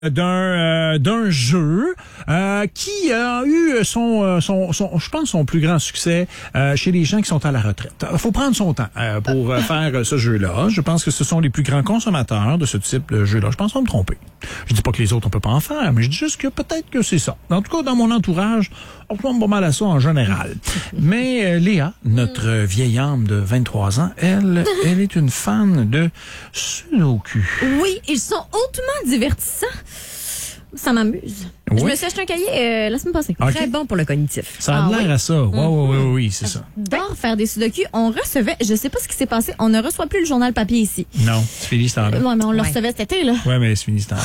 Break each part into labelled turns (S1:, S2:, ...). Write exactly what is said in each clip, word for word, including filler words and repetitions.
S1: d'un euh, d'un jeu euh, qui a eu son, son, son je pense, son plus grand succès euh, chez les gens qui sont à la retraite. Il faut prendre son temps euh, pour euh, faire euh, ce jeu-là. Je pense que ce sont les plus grands consommateurs de ce type de jeu-là. Je pense pas me tromper. Je dis pas que les autres, on peut pas en faire, mais je dis juste que peut-être que c'est ça. En tout cas, dans mon entourage, on tombe pas mal à ça en général. Mais euh, Léa, notre euh, vieille âme de vingt-trois ans, elle, elle est une fan de Sudoku.
S2: Oui, ils sont hautement divertissants. Ça m'amuse.
S1: Oui.
S2: Je me suis acheté un cahier euh, la semaine passée.
S1: Okay.
S2: Très bon pour le cognitif.
S1: Ça a
S2: ah,
S1: l'air
S2: oui.
S1: à ça. Oui, oui, oui, oui, c'est ça.
S2: J'adore faire des sudoku. On recevait, je sais pas ce qui s'est passé, on ne reçoit plus le journal papier ici.
S1: Non, c'est fini ce temps-là.
S2: Ouais, mais on le
S3: Ouais.
S2: recevait cet été, là.
S1: Oui, mais c'est fini ce temps-là.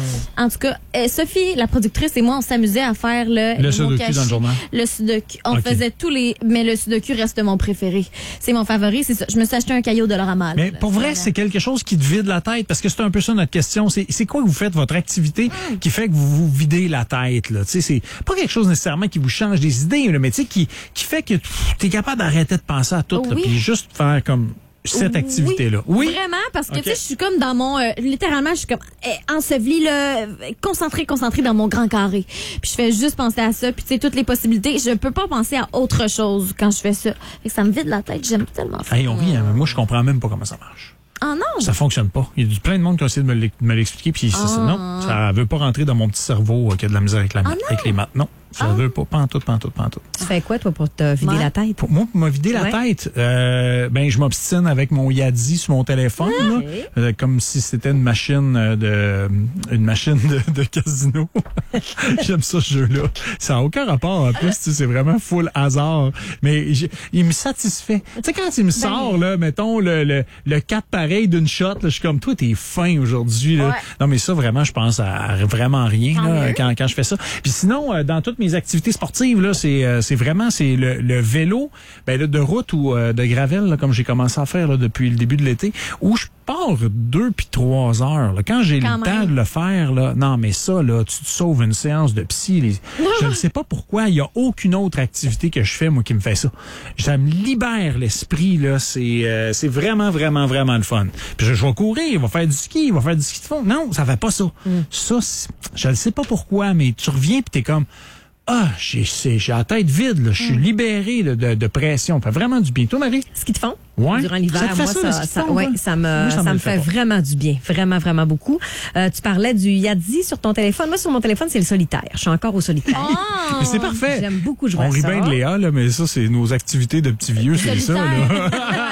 S2: En tout cas, euh, Sophie, la productrice et moi, on s'amusait à faire le...
S1: Le sudoku dans le journal?
S2: Le sudoku. On
S1: Okay.
S2: faisait tous les... Mais le sudoku reste mon préféré. C'est mon favori, c'est ça. Je me suis acheté un cahier au Dollarama.
S1: Mais pour vrai, c'est quelque chose qui te vide la tête, parce que c'est un peu ça notre question. C'est, c'est quoi que vous faites, votre activité, qui fait que vous vous videz la tête, là? Tu sais, c'est pas quelque chose nécessairement qui vous change des idées, là, mais tu sais, qui, qui fait que tu es capable d'arrêter de penser à tout,
S2: Oui.
S1: là, puis juste faire comme cette
S2: Oui.
S1: activité-là. Oui.
S2: Vraiment, parce que
S1: Okay.
S2: tu sais, je suis comme dans mon... euh, littéralement, je suis comme eh, ensevelie, là, euh, concentrée, concentrée dans mon grand carré. Puis je fais juste penser à ça, puis tu sais, toutes les possibilités. Je peux pas penser à autre chose quand je fais ça. Fait que ça me vide la tête, j'aime tellement ça.
S1: Hey, on rit, hein, mais moi, je comprends même pas comment ça marche.
S2: Ah non!
S1: Ça fonctionne pas. Il y a du- plein de monde qui ont essayé de me l'ex- de me l'expliquer, puis ça, ça- non, ça veut pas rentrer dans mon petit cerveau euh, qui a de la misère avec, la,
S2: Ah non?
S1: avec les maths. Non, ça veut pas. Pantoute, pantoute, pantoute.
S3: Tu fais quoi, toi, pour te vider
S2: Ouais.
S3: la tête?
S1: Pour moi, pour me vider la
S3: Ouais.
S1: tête, euh, ben je m'obstine avec mon Yadi sur mon téléphone, là, euh, comme si c'était une machine euh, de une machine de, de casino. J'aime ça ce jeu-là. Ça n'a aucun rapport en plus, tu sais, c'est vraiment full hasard. Mais j'ai- il me satisfait. Tu sais, quand il me sort, là, mettons, le, le, le quatre pareil d'une shot, là, je suis comme, toi, t'es fin aujourd'hui. Là.
S2: Ouais.
S1: Non, mais ça, vraiment, je pense à vraiment rien
S2: Tant
S1: là,
S2: mieux.
S1: quand, quand je fais ça. Puis sinon, euh, dans toutes mes activités sportives, là, c'est euh, c'est vraiment c'est le, le vélo, ben, là, de route ou euh, de gravel, là, comme j'ai commencé à faire là, depuis le début de l'été, où je pars deux puis trois heures. Là. Quand j'ai
S2: Quand
S1: le
S2: même.
S1: temps de le faire, là, non, mais ça, là, tu te sauves une séance de psy. Les... Je ne sais pas pourquoi, il y a aucune autre activité que je fais, moi, qui me fait ça. Ça me libère l'esprit, là. C'est euh, c'est vraiment, vraiment, vraiment le fun. Puis je, je vais courir, il va faire du ski, il va faire du ski de fond. Non, ça fait pas ça. Ça, c'est- je ne sais pas pourquoi, mais tu reviens puis t'es comme... Ah, j'ai c'est- j'ai la tête vide, là. Je suis libéré de, de, de pression. Ça fait vraiment du bien. Toi, Marie?
S3: Ski de fond?
S1: Ouais.
S3: Durant l'hiver,
S1: Ça te fait
S3: moi,
S1: ça, le
S3: ça,
S1: ski de
S3: ça,
S1: fond,
S3: ouais,
S1: toi?
S3: ça me,
S1: Moi, ça
S3: ça
S1: me
S3: me
S1: le
S3: fait
S1: fait pas.
S3: vraiment du bien. Vraiment, vraiment beaucoup. Euh, tu parlais du Yadi sur ton téléphone. Moi, sur mon téléphone, c'est le solitaire. Je suis encore au solitaire.
S2: Ah!
S1: Mais c'est parfait.
S3: J'aime beaucoup jouer
S1: On
S3: à
S1: rit
S3: ça.
S1: bien de Léa, là, mais ça, c'est nos activités de petits vieux, c'est ça, là.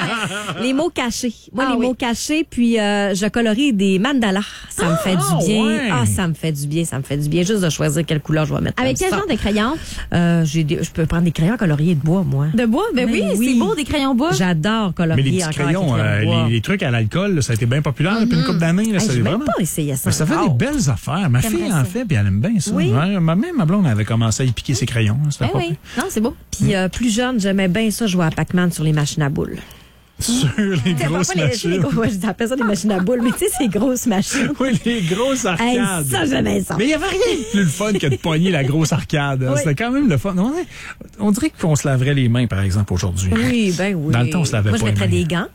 S3: Les mots cachés. Moi,
S2: Ah
S3: les
S2: oui.
S3: mots cachés, puis euh, je colorie des mandalas. Ça me fait
S1: Ah,
S3: du bien.
S1: ouais.
S3: Ah, ça me fait du bien, ça me fait du bien. Juste de choisir quelle couleur je vais mettre.
S2: Avec
S3: comme
S2: quel
S3: ça.
S2: genre de crayon?
S3: Euh, j'ai des- je peux prendre des crayons coloriés de bois, moi.
S2: De bois? Ben
S3: Mais
S2: oui,
S3: oui.
S2: c'est beau, des crayons bois.
S3: J'adore colorier
S1: Mais les petits
S3: encore
S1: crayons,
S3: avec
S1: euh,
S3: les, crayons de bois.
S1: les, les trucs à l'alcool, là, ça a été bien populaire depuis une couple d'années. Là,
S3: Hey,
S1: ça,
S3: j'ai
S1: c'est
S3: même
S1: vraiment...
S3: pas essayé ça.
S1: Mais ça fait
S3: encore.
S1: des belles affaires. Ma
S2: J'aimerais
S1: fille en
S2: ça.
S1: fait, puis elle aime bien ça.
S3: Oui.
S1: Ouais, ma même ma blonde avait commencé à y piquer ses crayons. C'était
S2: Ben
S1: pas
S2: oui. Non, c'est beau.
S3: Puis euh, plus jeune, j'aimais bien ça jouer à Pac-Man sur les machines à boules.
S1: sur les grosses
S3: Pas les-
S1: machines.
S3: les gros- ouais, je appelle ça des machines à boules, mais tu sais, ces grosses machines.
S1: Oui, les grosses
S3: Hey,
S1: arcades.
S3: ça, j'aimais ça.
S1: Mais il n'y avait rien de plus le fun que de pogner la grosse arcade.
S3: Oui.
S1: C'était quand même le fun. On, dirait- on dirait qu'on se laverait les mains, par exemple, aujourd'hui.
S3: Oui, ben oui.
S1: Dans le temps, on se lavait
S3: Moi,
S1: pas
S3: je mettrais
S1: les mains.
S3: des gants.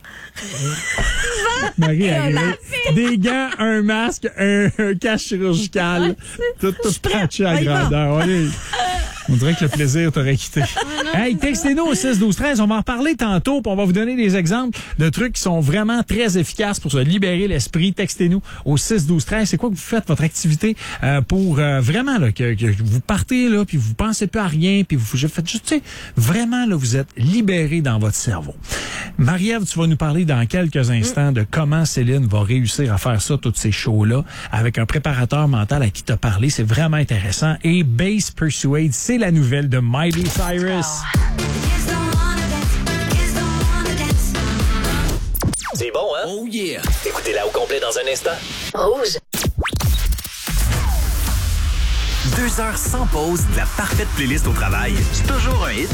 S1: Marie, elle rit. Des gants, un masque, un, un cache chirurgical. Tout, tout patché à
S3: On y va.
S1: grandeur. Allez. On dirait que le plaisir t'aurait quitté. Hey, textez-nous au six douze treize. On va en reparler tantôt, puis on va vous donner des exemples de trucs qui sont vraiment très efficaces pour se libérer l'esprit. Textez-nous au six douze treize. C'est quoi que vous faites, votre activité, euh, pour euh, vraiment là, que, que vous partez, là, puis vous pensez plus à rien, puis vous faites juste, tu sais, vraiment, là, vous êtes libéré dans votre cerveau. Marie-Ève, tu vas nous parler dans quelques instants de comment Céline va réussir à faire ça, toutes ces shows-là, avec un préparateur mental à qui t'as parlé. C'est vraiment intéressant. Et Base Persuade, c'est la nouvelle de Miley Cyrus.
S4: C'est bon, hein? Oh yeah! Écoutez-la au complet dans un instant.
S5: Rouge.
S4: Deux heures sans pause, de la parfaite playlist au travail. C'est toujours un hit.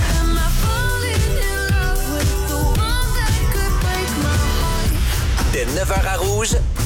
S4: Dès neuf heures à Rouge,